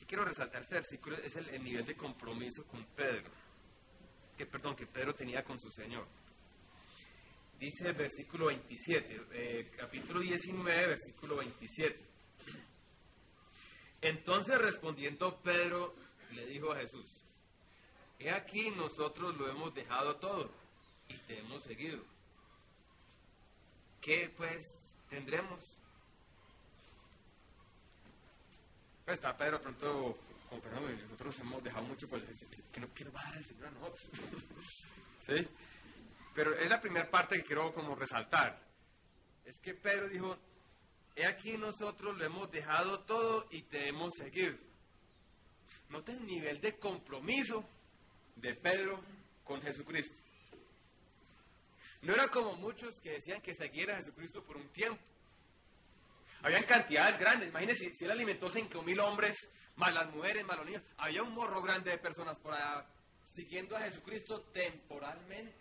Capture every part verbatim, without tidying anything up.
quiero resaltar este versículo, es el, el nivel de compromiso con Pedro, que perdón, que Pedro tenía con su Señor. Dice el versículo veintisiete, eh, capítulo diecinueve, versículo veintisiete. Entonces respondiendo Pedro, le dijo a Jesús: he aquí nosotros lo hemos dejado todo y te hemos seguido. ¿Qué pues tendremos? Pues está Pedro pronto, como perdón, nosotros hemos dejado mucho por el que no quiero va a dar el Señor a nosotros. ¿Sí? Pero es la primera parte que quiero como resaltar. Es que Pedro dijo: he aquí nosotros lo hemos dejado todo y te hemos seguido. Nota el nivel de compromiso de Pedro con Jesucristo. No era como muchos que decían que seguiera a Jesucristo por un tiempo. Habían cantidades grandes. Imagínense, si él alimentó cinco mil hombres, más las mujeres, más los niños. Había un morro grande de personas por allá siguiendo a Jesucristo temporalmente.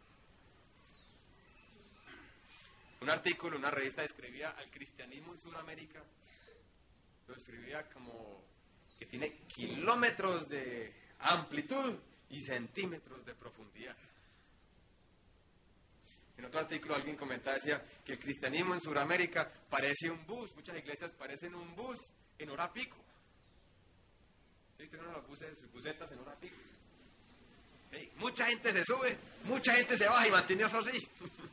Un artículo, una revista describía al cristianismo en Sudamérica. Lo describía como que tiene kilómetros de amplitud y centímetros de profundidad. En otro artículo alguien comentaba, decía que el cristianismo en Sudamérica parece un bus. Muchas iglesias parecen un bus en hora pico. ¿Sí? Tienen los buses, busetas en hora pico. ¿Sí? Mucha gente se sube, mucha gente se baja y mantiene eso así.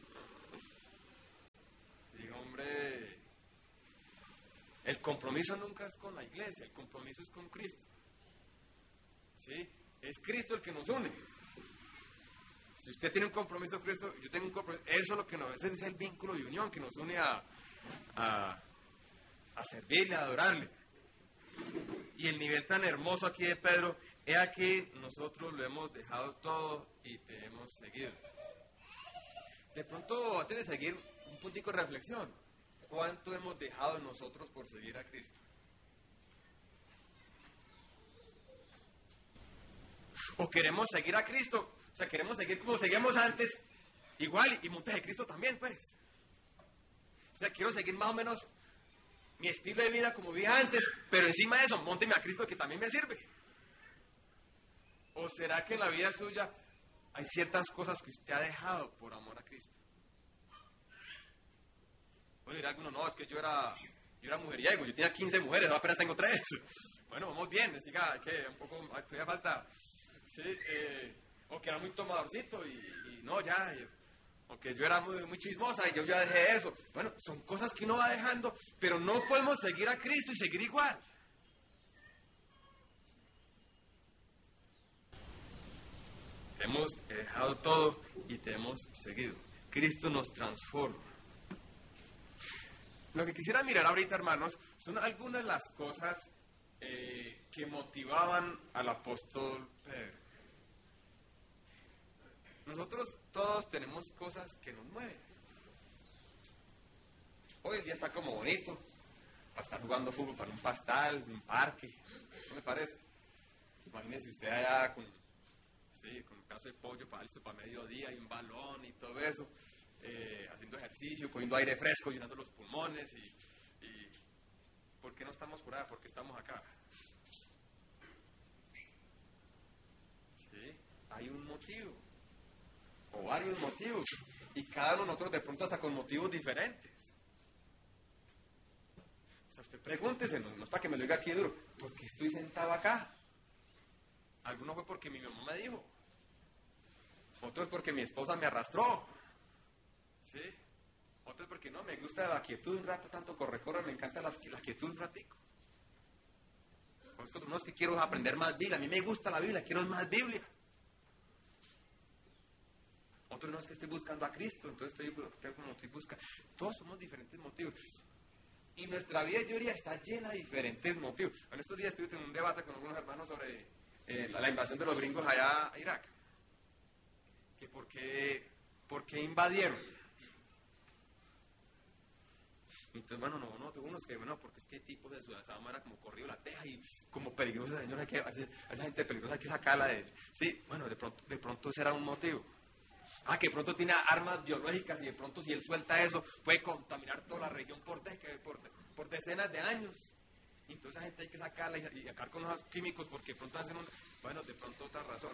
Digo, hombre, el compromiso nunca es con la iglesia, el compromiso es con Cristo. ¿Sí? Es Cristo el que nos une. Si usted tiene un compromiso con Cristo, yo tengo un compromiso. Eso es lo que nos, ese es el vínculo de unión que nos une a, a, a servirle, a adorarle. Y el nivel tan hermoso aquí de Pedro, he aquí nosotros lo hemos dejado todo y te hemos seguido. De pronto, antes de seguir, un puntico de reflexión. ¿Cuánto hemos dejado nosotros por seguir a Cristo? ¿O queremos seguir a Cristo? O sea, queremos seguir como seguíamos antes, igual, y montes de Cristo también, pues. O sea, quiero seguir más o menos mi estilo de vida como vivía antes, pero encima de eso, mónteme a Cristo que también me sirve. ¿O será que en la vida suya hay ciertas cosas que usted ha dejado por amor a Cristo? Bueno, dirá alguno, no, es que yo era, yo era mujeriego, yo tenía quince mujeres, ahora apenas tengo tres. Bueno, vamos bien, siga, que un poco, todavía falta, sí, eh... o que era muy tomadorcito y, y no, ya, o que yo era muy, muy chismosa y yo ya dejé eso. Bueno, son cosas que uno va dejando, pero no podemos seguir a Cristo y seguir igual. Te hemos dejado todo y te hemos seguido. Cristo nos transforma. Lo que quisiera mirar ahorita, hermanos, son algunas de las cosas eh, que motivaban al apóstol Pedro. Nosotros todos tenemos cosas que nos mueven. Hoy el día está como bonito para estar jugando fútbol para un pastal, un parque. ¿No me parece? Imagínese usted allá con, sí, con un pedazo de pollo para darse para mediodía y un balón y todo eso, eh, haciendo ejercicio, cogiendo aire fresco, llenando los pulmones. Y, y ¿por qué no estamos por allá? ¿Por qué estamos acá? Sí, hay un motivo. O varios motivos, y cada uno de nosotros de pronto hasta con motivos diferentes. O sea, usted pregúntese, no, no es para que me lo diga aquí duro, ¿por qué estoy sentado acá? Alguno fue porque mi mamá me dijo, otro es porque mi esposa me arrastró, ¿sí? Otro es porque no, me gusta la quietud un rato, tanto corre, corre, me encanta la, la quietud un ratico. Otro no es que quiero aprender más Biblia, a mí me gusta la Biblia, quiero más Biblia. Otro no es que estoy buscando a Cristo, entonces estoy, como estoy buscando. Todos somos diferentes motivos. Y nuestra vida, yo diría, está llena de diferentes motivos. En estos días estuve en un debate con algunos hermanos sobre eh, la, la invasión de los gringos allá a Irak. Que por qué, por qué invadieron. Entonces, bueno, no, no, tuvo unos que, bueno, porque es que tipo de ciudad era como corrido la teja y como peligrosa, señora, que a esa gente peligrosa hay que sacarla de... Sí, bueno, de pronto, de pronto ese era un motivo. Ah, que de pronto tiene armas biológicas y de pronto si él suelta eso puede contaminar toda la región por, de, por, por decenas de años. y entonces esa gente hay que sacarla y, y sacar con esos químicos porque de pronto hacen un... Bueno, de pronto otra razón.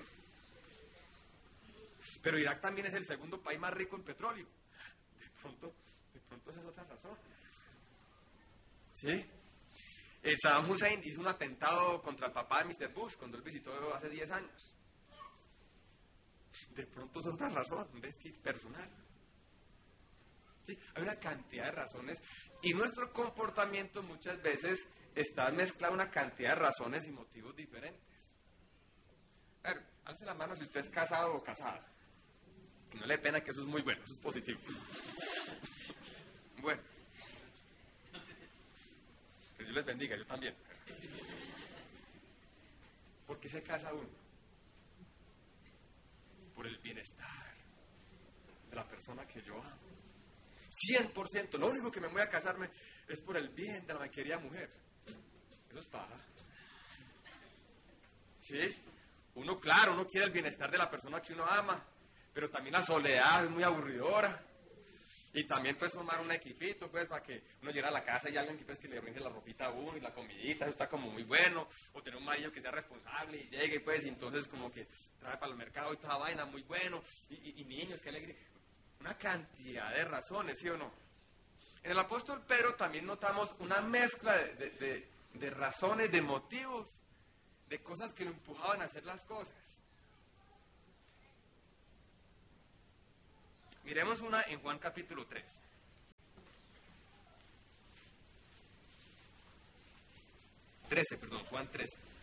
Pero Irak también es el segundo país más rico en petróleo. De pronto, de pronto esa es otra razón. ¿Sí? El Saddam Hussein hizo un atentado contra el papá de mister Bush cuando él visitó hace diez años. De pronto es otra razón, ¿ves? Que personal. ¿Sí? Hay una cantidad de razones y nuestro comportamiento muchas veces está mezclado una cantidad de razones y motivos diferentes. A ver, alce la mano si usted es casado o casada. No le dé pena, que eso es muy bueno, eso es positivo. Bueno. Que Dios les bendiga, yo también. ¿Por qué se casa uno? Por el bienestar de la persona que yo amo. cien por ciento, lo único que me voy a casarme es por el bien de la querida mujer. Eso es paja. ¿Sí? Uno, claro, uno quiere el bienestar de la persona que uno ama, pero también la soledad es muy aburridora. Y también pues formar un equipito, pues, para que uno llegue a la casa y alguien que, pues, que le rinde la ropita a uno y la comidita, eso está como muy bueno. O tener un marido que sea responsable y llegue, pues, y entonces como que trae para el mercado y toda vaina, muy bueno. Y, y, y niños, qué alegría. Una cantidad de razones, ¿sí o no? En el apóstol Pedro también notamos una mezcla de, de, de, de razones, de motivos, de cosas que lo empujaban a hacer las cosas. Miremos una en Juan capítulo tres. trece, perdón, Juan trece.